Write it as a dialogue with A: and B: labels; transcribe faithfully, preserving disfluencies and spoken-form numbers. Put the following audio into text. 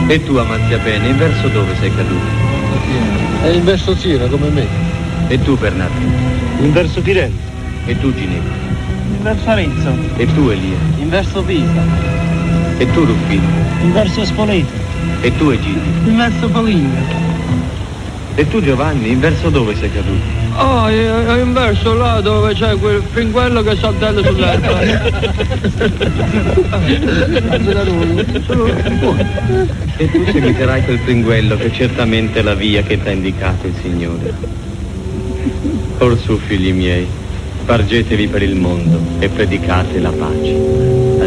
A: E tu, Amazia Bene, in verso dove sei caduto?
B: È in verso Sira, come me.
A: E tu, Bernardo?
B: In verso Firenze.
A: E tu, Ginevra?
C: In verso Arezzo.
A: E tu, Elia?
C: In verso Pisa.
A: E tu, Ruffino?
C: In verso Spoleto.
A: E tu, Egidio?
C: In verso Foligno.
A: E tu, Giovanni, in verso dove sei caduto?
D: Oh, in verso là dove c'è quel pinguello che saltella sull'erba.
A: E tu semiterai quel pinguello che certamente è la via che t'ha indicato il Signore. Orsù, figli miei, spargetevi per il mondo e predicate la pace.